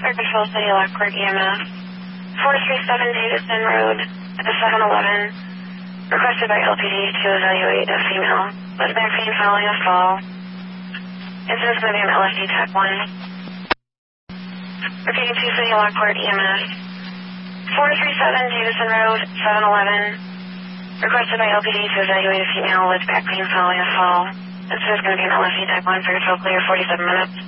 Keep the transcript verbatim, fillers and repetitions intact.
Control City Lockport E M S. four three seven Davidson Road at the seven eleven. Requested by L P D to evaluate a female with back pain following a fall. Incident's going to be an L S D Type one. Repeating two City Lockport E M S. four three seven Davidson Road, seven eleven. Requested by L P D to evaluate a female with back pain following a fall. Incident's going to be an L S D Type one for control clear forty-seven minutes.